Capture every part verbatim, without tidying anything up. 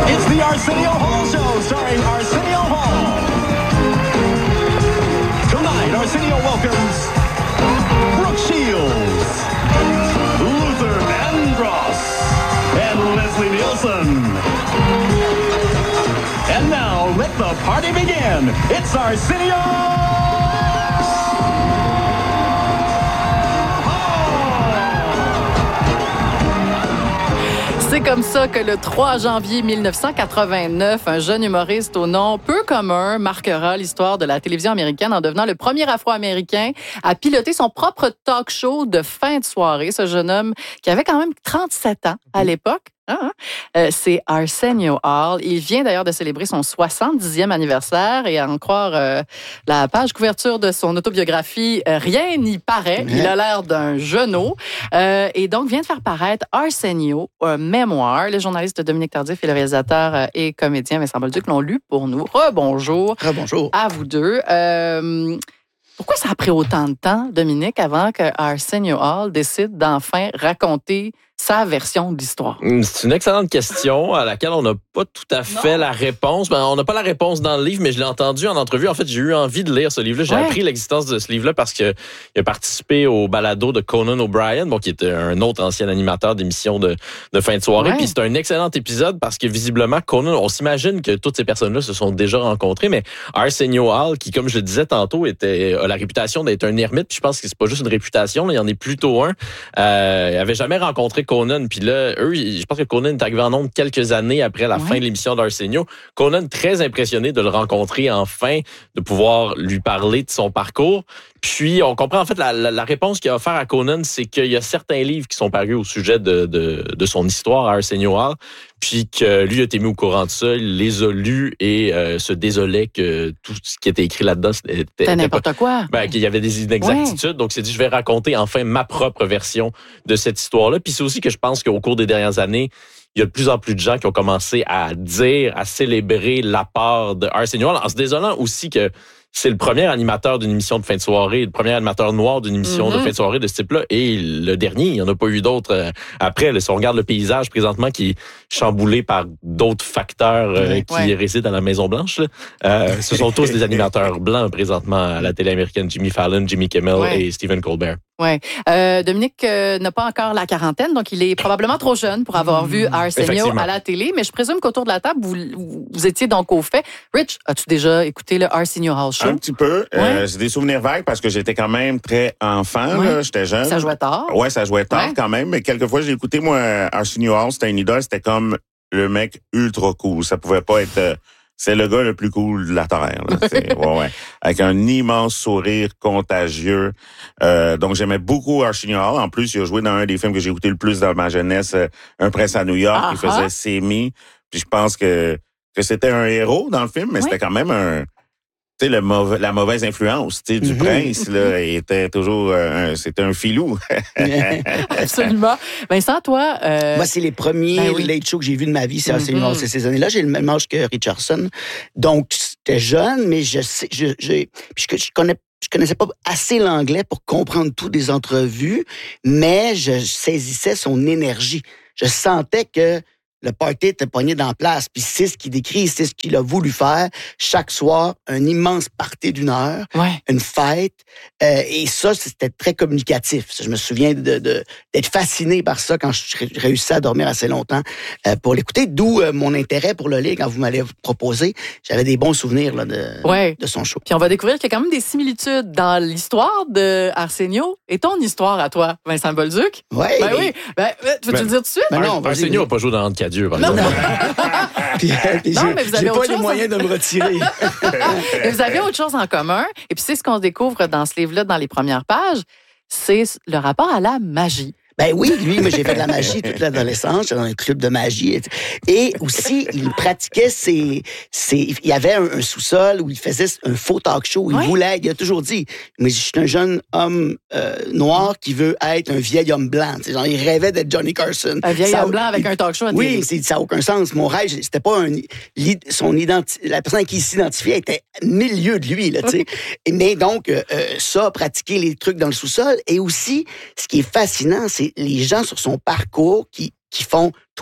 It's the Arsenio Hall Show, starring Arsenio Hall. Tonight, Arsenio welcomes Brooke Shields, Luther Vandross, and Leslie Nielsen. And now, let the party begin. It's Arsenio C'est comme ça que le trois janvier mille neuf cent quatre-vingt-neuf, un jeune humoriste au nom peu commun marquera l'histoire de la télévision américaine en devenant le premier Afro-Américain à piloter son propre talk show de fin de soirée. Ce jeune homme qui avait quand même trente-sept ans à l'époque. Ah, euh, c'est Arsenio Hall. Il vient d'ailleurs de célébrer son soixante-dixième anniversaire et à en croire euh, la page couverture de son autobiographie, euh, rien n'y paraît. Il a l'air d'un genou. Euh, et donc, vient de faire paraître Arsenio, un mémoire. Le journaliste Dominique Tardif et le réalisateur euh, et comédien Vincent Bolduc l'ont lu pour nous. Rebonjour. Rebonjour. À vous deux. Euh, pourquoi ça a pris autant de temps, Dominique, avant que Arsenio Hall décide d'enfin raconter sa version de l'histoire? C'est une excellente question à laquelle on n'a pas tout à fait non. la réponse. Ben, on n'a pas la réponse dans le livre, mais je l'ai entendu en entrevue. En fait, j'ai eu envie de lire ce livre-là. J'ai ouais. appris l'existence de ce livre-là parce qu'il a participé au balado de Conan O'Brien, bon, qui était un autre ancien animateur d'émissions de, de fin de soirée. Ouais. Puis c'est un excellent épisode parce que visiblement, Conan, on s'imagine que toutes ces personnes-là se sont déjà rencontrées, mais Arsenio Hall, qui, comme je le disais tantôt, était, a la réputation d'être un ermite. Puis je pense que c'est pas juste une réputation, là, il y en est plutôt un. Euh, il avait jamais rencontré Conan. Puis là, eux, je pense que Conan est arrivé en nombre quelques années après la ouais. fin de l'émission d'Arsenio. Conan, très impressionné de le rencontrer enfin, de pouvoir lui parler de son parcours. Puis, on comprend en fait la, la, la réponse qu'il a offert à Conan, c'est qu'il y a certains livres qui sont parus au sujet de, de, de son histoire à Arsenio Hall, puis que lui a été mis au courant de ça, il les a lus et euh, se désolait que tout ce qui était écrit là-dedans était, était n'importe pas, quoi. Ben, qu'il y avait des inexactitudes. Ouais. Donc, il s'est dit, je vais raconter enfin ma propre version de cette histoire-là. Puis c'est aussi que je pense qu'au cours des dernières années, il y a de plus en plus de gens qui ont commencé à dire, à célébrer l'apport de Arsenio Hall, en se désolant aussi que c'est le premier animateur d'une émission de fin de soirée, le premier animateur noir d'une émission mm-hmm. de fin de soirée de ce type-là, et le dernier, il n'y en a pas eu d'autres euh, après. Là, si on regarde le paysage présentement qui est chamboulé par d'autres facteurs euh, qui ouais. résident à la Maison-Blanche, là, euh, ce sont tous des animateurs blancs présentement à la télé américaine, Jimmy Fallon, Jimmy Kimmel ouais. et Stephen Colbert. Oui. Euh, Dominique euh, n'a pas encore la quarantaine, donc il est probablement trop jeune pour avoir vu Arsenio à la télé, mais je présume qu'autour de la table, vous, vous étiez donc au fait. Rich, as-tu déjà écouté le Arsenio Hall Show? Un petit peu. Ouais. Euh, j'ai des souvenirs vagues parce que j'étais quand même très enfant, ouais. là, j'étais jeune. Ça jouait tard. Ouais, ça jouait tard ouais. quand même, mais quelquefois j'ai écouté, moi, Arsenio Hall, c'était une idole, c'était comme le mec ultra cool. Ça pouvait pas être... Euh, c'est le gars le plus cool de la Terre. Là. C'est, ouais, ouais. Avec un immense sourire contagieux. Euh, donc, j'aimais beaucoup Arsenio Hall. En plus, il a joué dans un des films que j'ai écouté le plus dans ma jeunesse, Un prince à New York. Uh-huh. Il faisait Semi. Puis je pense que, que c'était un héros dans le film, mais oui. c'était quand même un... Tu sais, le mauvais, la mauvaise influence tu sais, du mm-hmm. prince, là, était toujours... Euh, un, c'était un filou. Absolument. Vincent, toi... Euh... Moi, c'est les premiers ben oui. late shows que j'ai vus de ma vie, c'est Arsenio Hall. C'est ces années-là. J'ai le même âge que Richardson. Donc, j'étais jeune, mais je sais... Je, je, je, je connais Je connaissais pas assez l'anglais pour comprendre tout des entrevues, mais je saisissais son énergie. Je sentais que le party était pogné dans la place. Puis c'est ce qu'il décrit, c'est ce qu'il a voulu faire. Chaque soir, un immense party d'une heure, ouais. une fête. Euh, et ça, c'était très communicatif. Je me souviens de, de, d'être fasciné par ça quand je réussissais à dormir assez longtemps euh, pour l'écouter. D'où euh, mon intérêt pour le lire quand vous m'allez proposer. J'avais des bons souvenirs là, de, ouais. de son show. Puis on va découvrir qu'il y a quand même des similitudes dans l'histoire de Arsenio et ton histoire à toi, Vincent Bolduc. Ouais, ben mais... oui. Ben, tu veux-tu le dire tout de suite? Ben non, Arsenio n'a pas joué dans Dieu, par exemple. puis, puis non, mais vous avez j'ai pas les moyens de me retirer. Mais vous avez autre chose en commun. Et puis c'est ce qu'on découvre dans ce livre-là, dans les premières pages, c'est le rapport à la magie. Ben oui, lui, moi, j'ai fait de la magie toute l'adolescence, j'étais dans un club de magie. Et aussi, il pratiquait ses... ses il y avait un, un sous-sol où il faisait un faux talk show. Il ouais. voulait, il a toujours dit, mais je suis un jeune homme euh, noir qui veut être un vieil homme blanc. T'sais, genre, il rêvait d'être Johnny Carson. Un vieil ça, homme blanc avec un talk show. Oui, c'est, ça n'a aucun sens. Mon rêve, c'était pas un... Son identi, la personne à qui il s'identifiait était milieu de lui, là, tu sais. Mais donc, euh, ça, pratiquer les trucs dans le sous-sol. Et aussi, ce qui est fascinant, c'est les gens sur son parcours qui, qui font, toi,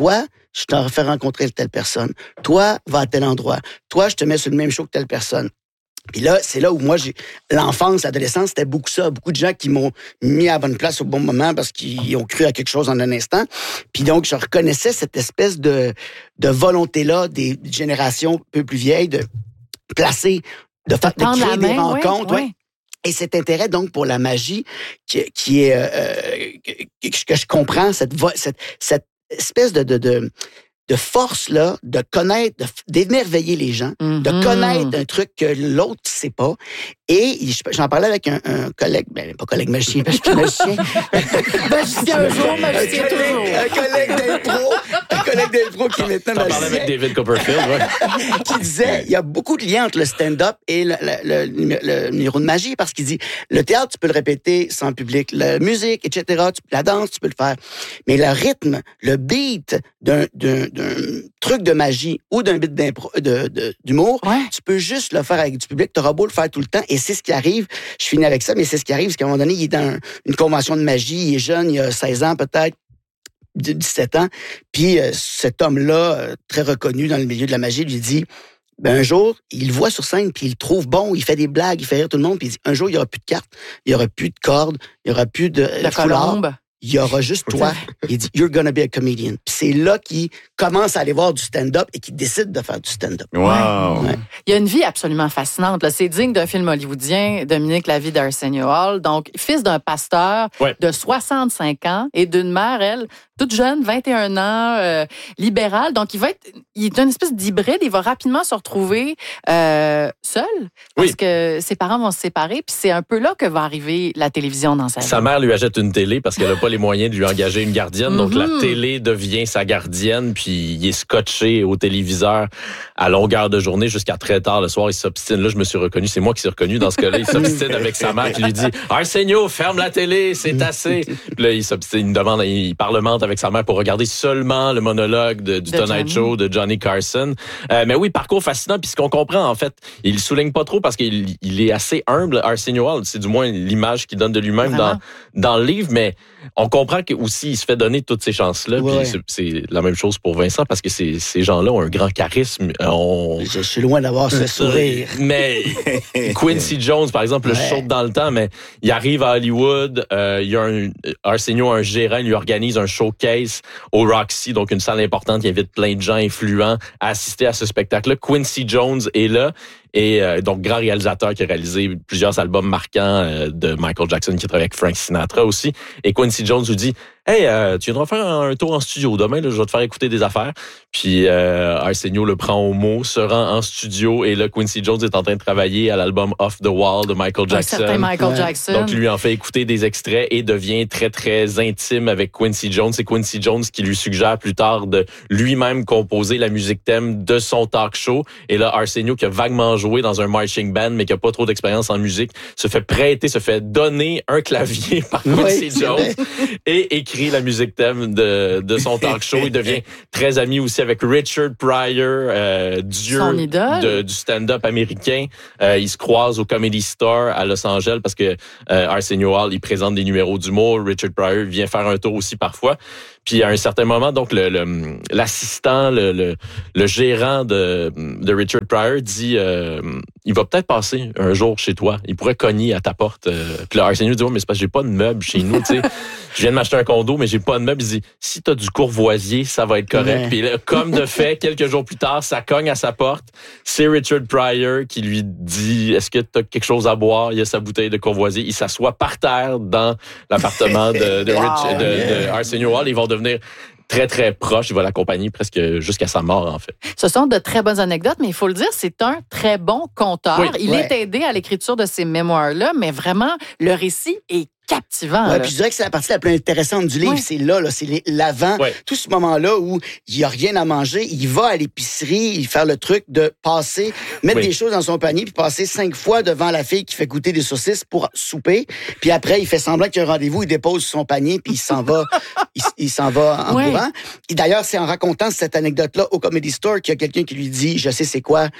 je t'en fais rencontrer telle personne. Toi, va à tel endroit. Toi, je te mets sur le même show que telle personne. Puis là, c'est là où moi, j'ai l'enfance, l'adolescence, c'était beaucoup ça. Beaucoup de gens qui m'ont mis à la bonne place au bon moment parce qu'ils ont cru à quelque chose en un instant. Puis donc, je reconnaissais cette espèce de, de volonté-là des générations un peu plus vieilles de placer, de, faire, de créer des main, rencontres. Ouais, ouais. Et cet intérêt, donc, pour la magie, qui, qui est... Euh, que, que je comprends, cette, cette, cette espèce de... de, de de force-là, de connaître, de, d'émerveiller les gens, mm-hmm. de connaître un truc que l'autre ne sait pas. Et j'en parlais avec un, un collègue, ben pas collègue magicien, parce que magicien. magicien un jour, magicien toujours. Un collègue d'impro, un collègue d'impro qui est maintenant magicien. J'en parlais avec David Copperfield, ouais. Qui disait, il y a beaucoup de liens entre le stand-up et le, le, le, le numéro de magie, parce qu'il dit, le théâtre, tu peux le répéter sans public, la musique, et cetera, tu, la danse, tu peux le faire. Mais le rythme, le beat d'un, d'un, d'un truc de magie ou d'un beat d'impro, de, de, d'humour, ouais. tu peux juste le faire avec du public, tu auras beau le faire tout le temps, et c'est ce qui arrive. Je finis avec ça, mais c'est ce qui arrive, c'est qu'à un moment donné, il est dans une convention de magie, il est jeune, il a seize ans peut-être, dix-sept ans, puis euh, cet homme-là, euh, très reconnu dans le milieu de la magie, lui dit, ben un jour, il le voit sur scène, puis il le trouve bon, il fait des blagues, il fait rire tout le monde, puis il dit, un jour, il n'y aura plus de cartes, il n'y aura plus de cordes, il n'y aura plus de, de colombe. Il y aura juste toi. Il dit, you're gonna be a comedian. Puis c'est là qu'il commence à aller voir du stand-up et qu'il décide de faire du stand-up. Wow! Ouais. Il y a une vie absolument fascinante. Là. C'est digne d'un film hollywoodien, Dominique, la vie d'Arsenio Hall. Donc, fils d'un pasteur ouais. de soixante-cinq ans et d'une mère, elle, toute jeune, vingt et un ans, euh, libérale. Donc, il va être, il est une espèce d'hybride. Il va rapidement se retrouver euh, seul parce oui. que ses parents vont se séparer. Puis c'est un peu là que va arriver la télévision dans sa vie. Sa mère lui achète une télé parce qu'elle n'a pas les moyens de lui engager une gardienne. Mm-hmm. Donc, la télé devient sa gardienne. Puis, il est scotché au téléviseur à longueur de journée jusqu'à très tard le soir. Il s'obstine. Là, je me suis reconnu. C'est moi qui suis reconnu dans ce cas-là. Il s'obstine avec sa mère qui lui dit « Arsenio, ferme la télé, c'est assez. » Puis là, il s'obstine, il demande, il parlemente avec sa mère pour regarder seulement le monologue de, du de Tonight Johnny. Show de Johnny Carson. Euh, mais oui, parcours fascinant. Puis ce qu'on comprend, en fait, il le souligne pas trop parce qu'il il est assez humble, Arsenio Hall. C'est du moins l'image qu'il donne de lui-même dans, dans le livre. Mais on comprend qu'aussi, il se fait donner toutes ces chances-là. Ouais. Puis c'est, c'est la même chose pour Vincent parce que ces, ces gens-là ont un grand charisme. On... Je suis loin d'avoir ce sourire. Mais Quincy Jones, par exemple, ouais. le saute dans le temps, mais il arrive à Hollywood. Euh, il y a un, Arsenio, un gérant, il lui organise un showcase au Roxy, donc une salle importante qui invite plein de gens influents à assister à ce spectacle-là. Quincy Jones est là. Et euh, donc, grand réalisateur qui a réalisé plusieurs albums marquants euh, de Michael Jackson, qui travaille avec Frank Sinatra aussi. Et Quincy Jones lui dit « Hey, euh, tu viendras faire un tour en studio demain, là, je vais te faire écouter des affaires. » Puis euh, Arsenio le prend au mot, se rend en studio, et là, Quincy Jones est en train de travailler à l'album Off the Wall de Michael Jackson. Un certain Michael ouais. Jackson. Donc, lui en fait écouter des extraits et devient très, très intime avec Quincy Jones. C'est Quincy Jones qui lui suggère plus tard de lui-même composer la musique thème de son talk show. Et là, Arsenio, qui a vaguement joué dans un marching band, mais qui a pas trop d'expérience en musique, se fait prêter, se fait donner un clavier par Quincy oui, Jones et écrit la musique thème de, de son talk show. Il devient très ami aussi avec Richard Pryor, euh, dieu de, du stand-up américain. Euh, ils se croisent au Comedy Store à Los Angeles parce que euh, Arsenio Hall, il présente des numéros d'humour. Richard Pryor vient faire un tour aussi parfois. Puis à un certain moment, donc le, le l'assistant, le, le, le gérant de, de Richard Pryor dit euh, il va peut-être passer un jour chez toi. Il pourrait cogner à ta porte. Euh, puis là, Arsenio dit oh, mais c'est parce que j'ai pas de meubles chez nous. Tu sais, je viens de m'acheter un condo, mais j'ai pas de meubles. Il dit si t'as du courvoisier, ça va être correct. Ouais. Puis là, comme de fait, quelques jours plus tard, ça cogne à sa porte. C'est Richard Pryor qui lui dit est-ce que t'as quelque chose à boire? Il y a sa bouteille de courvoisier. Il s'assoit par terre dans l'appartement de, de, Rich, wow, de, yeah. de Arsenio Hall. Ils vont devenir très, très proches. Il va l'accompagner presque jusqu'à sa mort, en fait. Ce sont de très bonnes anecdotes, mais il faut le dire, c'est un très bon conteur. Oui, il ouais. est aidé à l'écriture de ces mémoires-là, mais vraiment, le récit est captivant. Ouais, puis je dirais que c'est la partie la plus intéressante du livre, ouais. c'est là, là, c'est l'avant, ouais. tout ce moment-là où il n'y a rien à manger, il va à l'épicerie, il fait le truc de passer, mettre oui. des choses dans son panier, puis passer cinq fois devant la fille qui fait goûter des saucisses pour souper, puis après, il fait semblant qu'il y a un rendez-vous, il dépose son panier, puis il s'en va, il, il s'en va en ouais. courant. Et d'ailleurs, c'est en racontant cette anecdote-là au Comedy Store qu'il y a quelqu'un qui lui dit, je sais c'est quoi,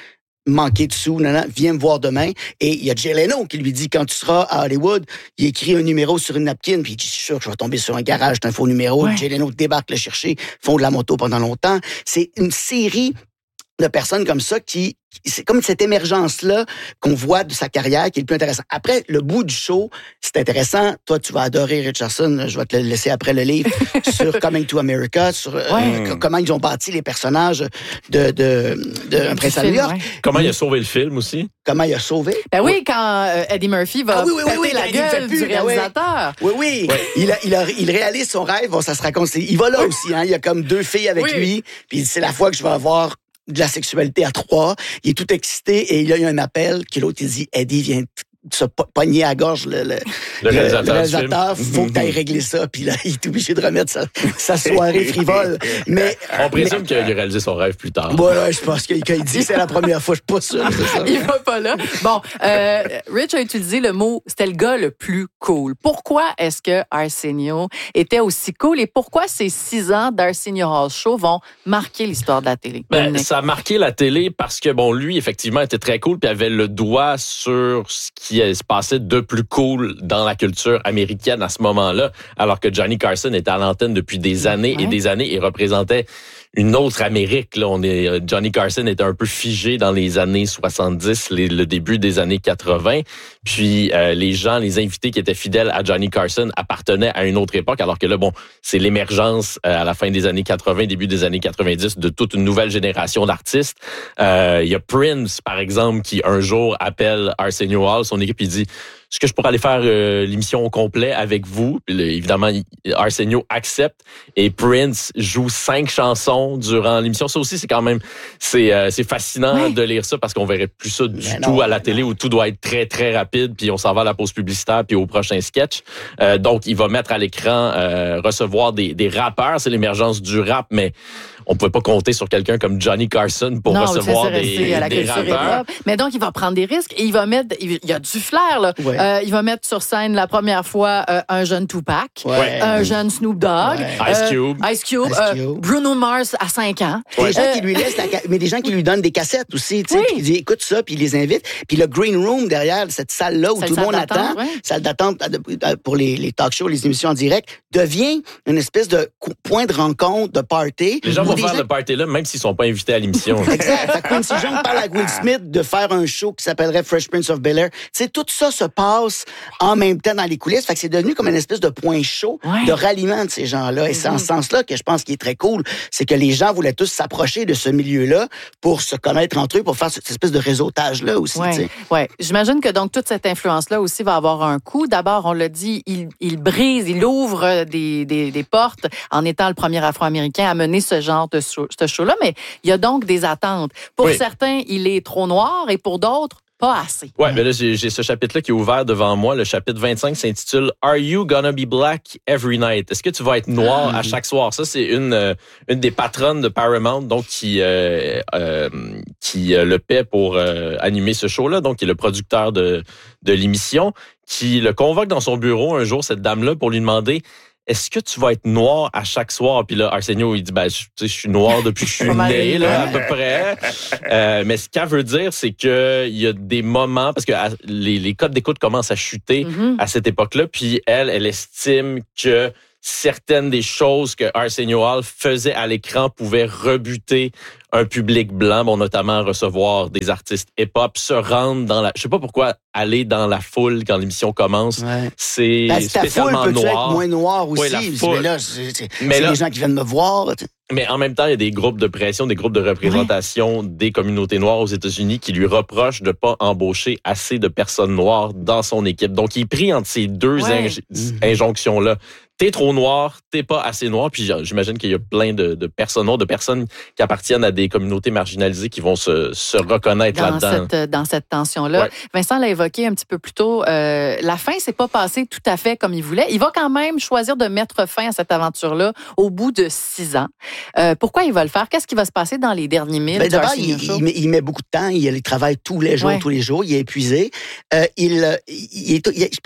manqué de sous, non, non, viens me voir demain. Et il y a Jay Leno qui lui dit, quand tu seras à Hollywood, il écrit un numéro sur une napkin, puis il dit, je suis sûr que je vais tomber sur un garage, c'est un faux numéro. Ouais. Jay Leno débarque le chercher, font de la moto pendant longtemps. C'est une série de personnes comme ça qui, c'est comme cette émergence-là qu'on voit de sa carrière qui est le plus intéressant. Après, le bout du show, c'est intéressant. Toi, tu vas adorer Richardson. Je vais te le laisser après le livre sur Coming to America, sur ouais. euh, comment ils ont bâti les personnages de, de, de Un prince à New York. Ouais. Comment il a sauvé le film aussi. Comment il a sauvé. Ben oui, quand euh, Eddie Murphy va ah, oui, oui, oui, oui, la gueule du réalisateur. Oui, oui. oui. Il, a, il, a, il réalise son rêve. Bon, ça se raconte. Il va là oui. aussi. Hein. Il y a comme deux filles avec oui. lui. Puis c'est la fois que je vais avoir de la sexualité à trois. Il est tout excité et il y a eu un appel que l'autre, il dit, Eddie, viens se pogner à la gorge le, le, le réalisateur. Le réalisateur faut que tu ailles régler ça. Puis là, il est obligé de remettre sa, sa soirée frivole. Mais, On présume mais, qu'il a réalisé son rêve plus tard. Voilà, je pense qu'il quand il dit que c'est la première fois, je suis pas sûr. C'est ça. Il va pas là. Bon, euh, Rich a utilisé le mot, c'était le gars le plus cool. Pourquoi est-ce que Arsenio était aussi cool et pourquoi ces six ans d'Arsenio Hall Show vont marquer l'histoire de la télé? Ben, ça a marqué la télé parce que, bon, lui, effectivement, était très cool puis avait le doigt sur ce qui se passait de plus cool dans la culture américaine à ce moment-là, alors que Johnny Carson était à l'antenne depuis des années ouais. et des années et représentait une autre Amérique. Là, on est Johnny Carson était un peu figé dans les années soixante-dix, les, le début des années quatre-vingts. Puis euh, les gens, les invités qui étaient fidèles à Johnny Carson appartenaient à une autre époque, alors que là, bon, c'est l'émergence euh, à la fin des années quatre-vingts, début des années quatre-vingt-dix de toute une nouvelle génération d'artistes. Euh, il y a Prince, par exemple, qui un jour appelle Arsenio Hall, son équipe, il dit est-ce que je pourrais aller faire euh, l'émission au complet avec vous? Puis là, évidemment, Arsenio accepte et Prince joue cinq chansons durant l'émission. Ça aussi, c'est quand même c'est euh, c'est fascinant oui. de lire ça parce qu'on verrait plus ça du mais tout non, à la télé non. où tout doit être très, très rapide puis on s'en va à la pause publicitaire puis au prochain sketch. Euh, donc, il va mettre à l'écran, euh, recevoir des, des rappeurs. C'est l'émergence du rap, mais on pouvait pas compter sur quelqu'un comme Johnny Carson pour non, recevoir des, à la des rappeurs. Mais donc, il va prendre des risques et il va mettre... Il y a du flair, là. Ouais. Euh, il va mettre sur scène la première fois euh, un jeune Tupac, ouais. un jeune Snoop Dogg, ouais. Ice Cube, euh, Ice Cube, Ice Cube. Euh, Bruno Mars à cinq ans. Ouais. Des gens euh, qui lui laissent la ca... mais des gens qui lui donnent des cassettes aussi, tu sais, oui. puis il dit écoute ça, puis il les invite. Puis le green room derrière cette salle-là où salle tout le monde attend, ouais. salle d'attente pour les, les talk shows, les émissions en direct, devient une espèce de point de rencontre, de party. Les gens vont faire gens... le party là, même s'ils sont pas invités à l'émission. Exact. Fait que Quincy Jones parle à Will Smith de faire un show qui s'appellerait Fresh Prince of Bel-Air. Tu sais, tout ça se passe en même temps dans les coulisses. Fait que c'est devenu comme une espèce de point chaud ouais. de ralliement de ces gens-là. Et c'est en ce sens-là que je pense qu'il est très cool. C'est que les gens voulaient tous s'approcher de ce milieu-là pour se connaître entre eux, pour faire cette espèce de réseautage-là aussi. Oui, ouais. J'imagine que donc toute cette influence-là aussi va avoir un coût. D'abord, on l'a dit, il, il brise, il ouvre des, des, des portes en étant le premier Afro-Américain à mener ce genre de show, ce show-là. Mais il y a donc des attentes. Pour oui. certains, il est trop noir et pour d'autres, pas assez. Ouais, mais là, j'ai, j'ai ce chapitre-là qui est ouvert devant moi. Le chapitre vingt-cinq s'intitule « Are you gonna be black every night? » Est-ce que tu vas être noir à chaque soir? Ça, c'est une euh, une des patronnes de Paramount, donc qui euh, euh, qui euh, le paie pour euh, animer ce show-là, donc qui est le producteur de de l'émission, qui le convoque dans son bureau un jour, cette dame-là, pour lui demander est-ce que tu vas être noir à chaque soir? Puis là, Arsenio, il dit, ben, je, je suis noir depuis que je suis né, là, à peu près. Euh, mais ce qu'elle veut dire, c'est que il y a des moments, parce que les, les codes d'écoute commencent à chuter mm-hmm. à cette époque-là, puis elle, elle estime que certaines des choses que Arsenio Hall faisait à l'écran pouvaient rebuter un public blanc, bon, notamment recevoir des artistes hip-hop, se rendre dans la... Je sais pas pourquoi aller dans la foule quand l'émission commence, ouais. c'est ben, spécialement foule, noir. Être moins noir aussi, oui, mais là, c'est, c'est, mais c'est là, les gens qui viennent me voir. T'sais. Mais en même temps, il y a des groupes de pression, des groupes de représentation oui. des communautés noires aux États-Unis qui lui reprochent de pas embaucher assez de personnes noires dans son équipe. Donc, il est pris entre ces deux ouais. inj- mm-hmm. injonctions-là. T'es trop noir, t'es pas assez noir. Puis j'imagine qu'il y a plein de, de personnes noires, de personnes qui appartiennent à des communautés marginalisées qui vont se, se reconnaître dans là-dedans. Cette, dans cette tension-là. Ouais. Vincent l'a évoqué un petit peu plus tôt. Euh, la fin s'est pas passée tout à fait comme il voulait. Il va quand même choisir de mettre fin à cette aventure-là au bout de six ans. Euh, pourquoi il va le faire? Qu'est-ce qui va se passer dans les derniers milles? Ben, d'abord, il, il, met, il met beaucoup de temps. Il, il travaille tous les jours, ouais. tous les jours. Il est épuisé. Euh, il, il, il, il, je pense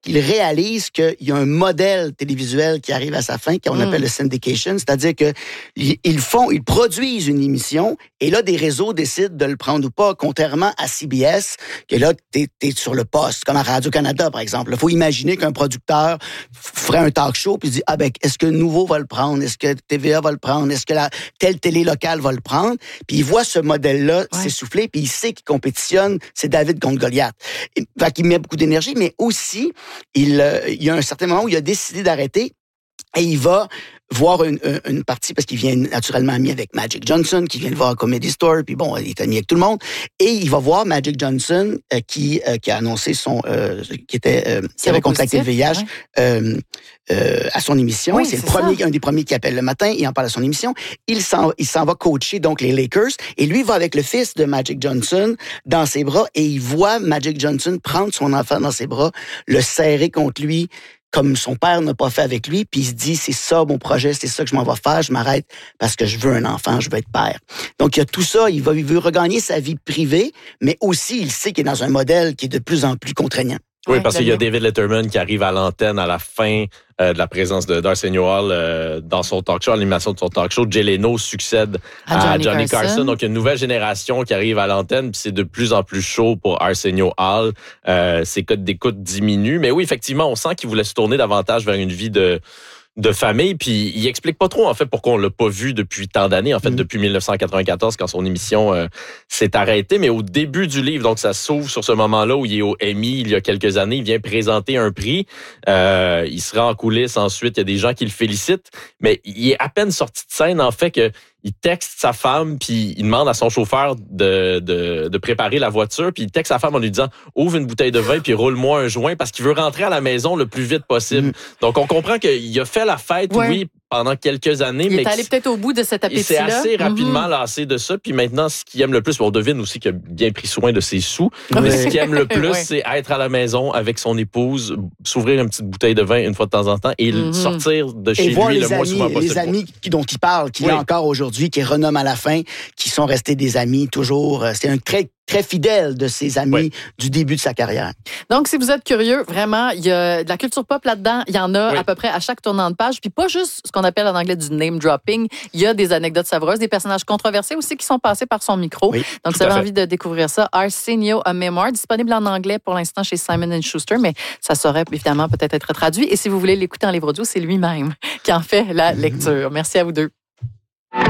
qu'il réalise qu'il y a un modèle télévisuel qui arrive à sa fin, qu'on mm. appelle le syndication, c'est-à-dire que ils font, ils produisent une émission et là, des réseaux décident de le prendre ou pas, contrairement à C B S, que là, t'es, t'es sur le poste, comme à Radio-Canada, par exemple. Il faut imaginer qu'un producteur ferait un talk show puis dit, ah ben, est-ce que Nouveau va le prendre? Est-ce que T V A va le prendre? Est-ce que la, telle télé locale va le prendre? Puis il voit ce modèle-là ouais. s'essouffler, puis il sait qu'il compétitionne, c'est David contre Goliath. Fait qu'il met beaucoup d'énergie, mais aussi, il, euh, il y a un certain moment où il a décidé d'arrêter et il va voir une, une partie, parce qu'il vient naturellement ami avec Magic Johnson, qui vient le voir à Comedy Store, puis bon, il est ami avec tout le monde, et il va voir Magic Johnson, euh, qui, euh, qui a annoncé son, euh, qui était, euh, qui avait contracté le V I H, ouais. euh, euh, à son émission. Oui, c'est, c'est le premier, ça. un des premiers qui appelle le matin, il en parle à son émission. Il s'en, il s'en va coacher, donc, les Lakers, et lui va avec le fils de Magic Johnson dans ses bras, et il voit Magic Johnson prendre son enfant dans ses bras, le serrer contre lui, comme son père n'a pas fait avec lui, puis il se dit, c'est ça mon projet, c'est ça que je m'en vais faire, je m'arrête parce que je veux un enfant, je veux être père. Donc, il y a tout ça, il, va, il veut regagner sa vie privée, mais aussi, il sait qu'il est dans un modèle qui est de plus en plus contraignant. Oui, parce qu'il y a David Letterman qui arrive à l'antenne à la fin euh, de la présence de d'Arsenio Hall euh, dans son talk show, l'animation de son talk show. Jay Leno succède à, à Johnny, Johnny Carson. Carson. Donc, il y a une nouvelle génération qui arrive à l'antenne, puis c'est de plus en plus chaud pour Arsenio Hall. Euh, ses codes d'écoute diminuent. Mais oui, effectivement, on sent qu'il voulait se tourner davantage vers une vie de... de famille, puis il explique pas trop, en fait, pourquoi on l'a pas vu depuis tant d'années, en fait, mmh. depuis dix-neuf cent quatre-vingt-quatorze, quand son émission euh, s'est arrêtée, mais au début du livre, donc ça s'ouvre sur ce moment-là où il est au Emmy, il y a quelques années, il vient présenter un prix, euh, il se rend en coulisses ensuite, il y a des gens qui le félicitent, mais il est à peine sorti de scène, en fait, que il texte sa femme, puis il demande à son chauffeur de, de, de préparer la voiture, puis il texte sa femme en lui disant « Ouvre une bouteille de vin, puis roule-moi un joint » parce qu'il veut rentrer à la maison le plus vite possible. Mmh. Donc, on comprend qu'il a fait la fête, ouais. oui, pendant quelques années. Il mais est allé peut-être au bout de cet appétit-là. Il s'est assez rapidement mm-hmm. lassé de ça. Puis maintenant, ce qu'il aime le plus, on devine aussi qu'il a bien pris soin de ses sous. Oui. Mais ce qu'il aime le plus, ouais. c'est être à la maison avec son épouse, s'ouvrir une petite bouteille de vin une fois de temps en temps et mm-hmm. sortir de chez et voir lui les le amis, moins souvent possible. Les amis qui, dont il parle, qu'il oui. a encore aujourd'hui, qui renomment à la fin, qui sont restés des amis toujours. C'est un très très fidèle de ses amis oui. du début de sa carrière. Donc, si vous êtes curieux, vraiment, il y a de la culture pop là-dedans. Il y en a oui. à peu près à chaque tournant de page. Puis pas juste ce qu'on appelle en anglais du name dropping. Il y a des anecdotes savoureuses, des personnages controversés aussi qui sont passés par son micro. Oui, donc, si vous avez envie de découvrir ça, Arsenio, A Memoir, disponible en anglais pour l'instant chez Simon and Schuster, mais ça saurait évidemment peut-être être traduit. Et si vous voulez l'écouter en livre audio, c'est lui-même qui en fait la lecture. Merci à vous deux.